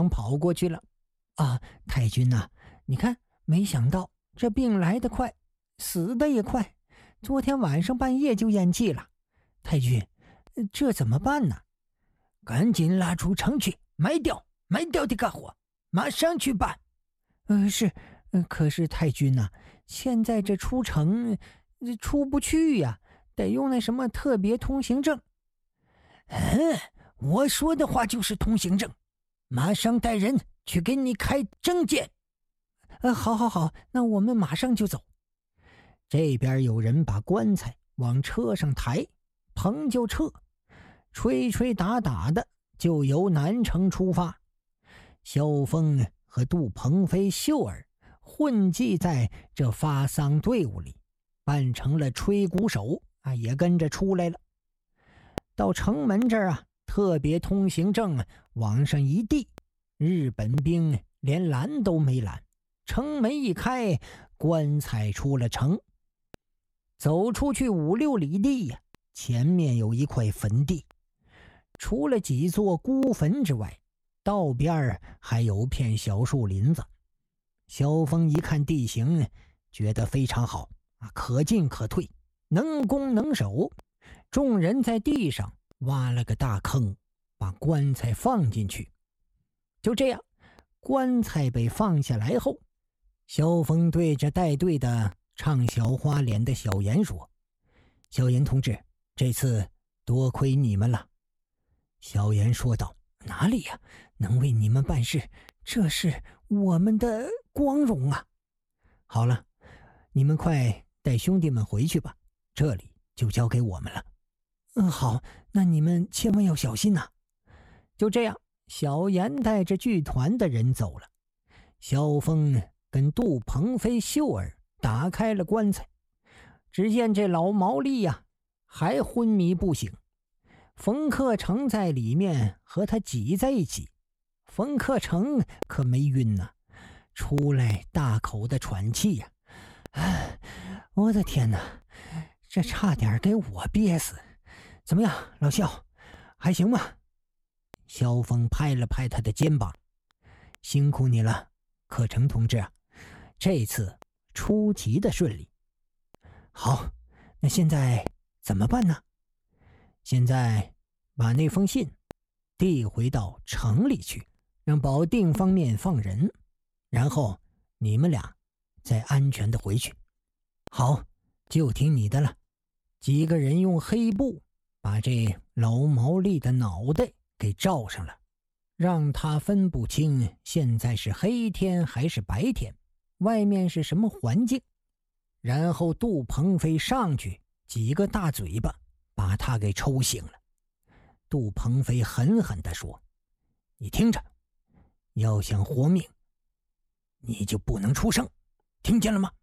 上跑过去了。啊，太君呐，你看，没想到这病来得快，死得也快，昨天晚上半夜就咽气了。太君，这怎么办呢？ 赶紧拉出城去，埋掉的家伙，马上去办。 是，可是太君呐，现在这出城出不去呀，得用那什么特别通行证。 我说的话就是通行证，马上带人去给你开证件。 好，那我们马上就走。这边有人把棺材往车上抬，棚就撤，吹吹打打的就由南城出发。萧峰和杜鹏飞、秀儿混迹在这发丧队伍里，扮成了吹鼓手也跟着出来了。到城门这儿特别通行证往上一递，日本兵连拦都没拦，城门一开，棺材出了城。走出去5-6里地前面有一块坟地，除了几座孤坟之外，道边还有片小树林子。萧峰一看地形，觉得非常好可进可退，能攻能守。众人在地上挖了个大坑，把棺材放进去。就这样，棺材被放下来后，萧峰对着带队的唱小花脸的小严说：“小严同志，这次多亏你们了。”小严说道：“哪里呀，能为你们办事，这是我们的光荣啊！好了，你们快带兄弟们回去吧，这里就交给我们了。”好，那你们千万要小心呐。就这样，小严带着剧团的人走了。萧峰跟杜鹏飞、秀儿打开了棺材，只见这老毛利还昏迷不醒。冯克成在里面和他挤在一起，冯克成可没晕呐，出来大口的喘气我的天哪，这差点给我憋死。怎么样，老萧，还行吗？萧峰拍了拍他的肩膀：“辛苦你了，克成同志这次出奇的顺利。”好，那现在怎么办呢？现在把那封信递回到城里去，让保定方面放人，然后你们俩再安全的回去。好，就听你的了。几个人用黑布把这老毛利的脑袋给罩上了，让他分不清现在是黑天还是白天，外面是什么环境。然后杜鹏飞上去几个大嘴巴把他给抽醒了。杜鹏飞狠狠地说：“你听着，要想活命，你就不能出声，听见了吗？”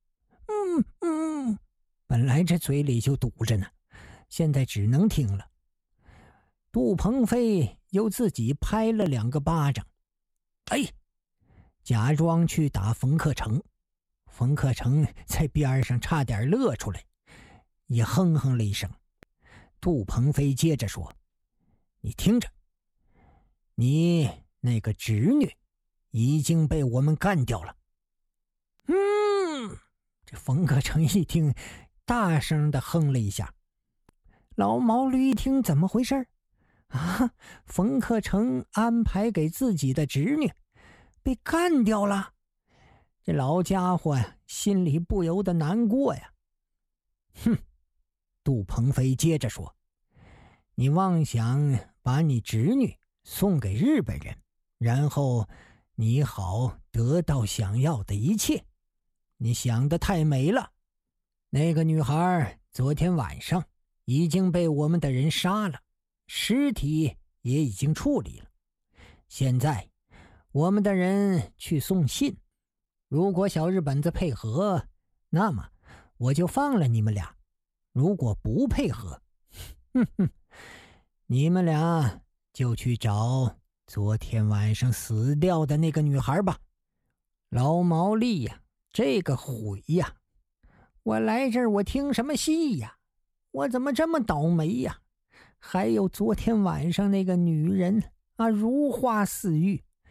本来这嘴里就堵着呢，现在只能听了。杜鹏飞又自己拍了2个巴掌，假装去打冯克成。冯克成在边上差点乐出来，也哼哼了一声。杜鹏飞接着说：“你听着，你那个侄女已经被我们干掉了。”这冯克成一听，大声的哼了一下。老毛驴一听，怎么回事冯克成安排给自己的侄女被干掉了。这老家伙心里不由得难过呀。杜鹏飞接着说：“你妄想把你侄女送给日本人，然后你好得到想要的一切，你想得太美了。那个女孩昨天晚上已经被我们的人杀了，尸体也已经处理了。现在我们的人去送信，如果小日本子配合，那么我就放了你们俩；如果不配合，你们俩就去找昨天晚上死掉的那个女孩吧。”老毛利呀，这个悔呀！我来这儿我听什么戏呀？我怎么这么倒霉呀？还有昨天晚上那个女人如花似玉，